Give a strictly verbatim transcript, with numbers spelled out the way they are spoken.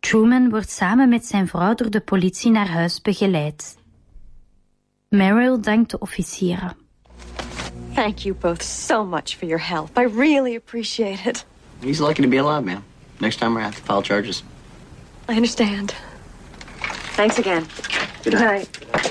Truman wordt samen met zijn vrouw door de politie naar huis begeleid. Meryl dankt de officieren. Thank you both so much for your help. I really appreciate it. He's lucky to be alive, man. Next time we're gonna have to file charges. I understand. Thanks again. Good night.